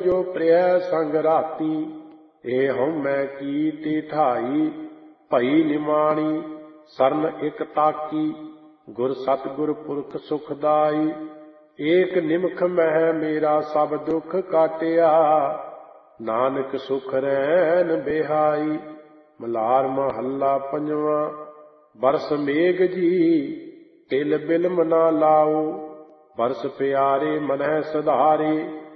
ਜੋ ਪ੍ਰਿਆ ਸੰਗ ਰਾਤੀ। ਇਹ ਹਉਮੈ ਕੀਤੀ ਠਾਈ ਭਈ ਨਿਮਾਣੀ। ਸਰਨ ਇਕ ਤਾਕੀ ਗੁਰ ਸਤਿਗੁਰ ਪੁਰਖ ਸੁਖਦਾਈ। ਏਕ ਨਿਮਖ ਮਹਿ ਮੇਰਾ ਸਭ ਦੁਖ ਕਾਟਿਆ। ਨਾਨਕ ਸੁਖ ਰੈਨ ਬਿਹਾਈ। ਮਲਾਰ ਮਹੱਲਾ ਪੰਜਵਾਂ। ਬਰਸ ਮੇਘ ਜੀ ਤਿਲ ਬਿਲਮ ਨਾ ਲਾਓ। ਬਰਸ ਪਿਆਰੇ ਮਨਹਿ ਸਧਾਰੇ।